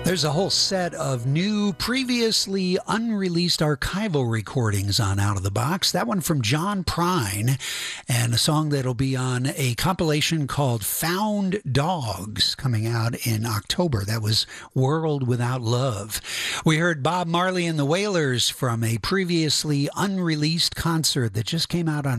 There's a whole set of new, previously unreleased archival recordings on Out of the Box. That one from John Prine, and a song that'll be on a compilation called Found Dogs coming out in October. That was World Without Love. We heard Bob Marley and the Wailers from a previously unreleased concert that just came out on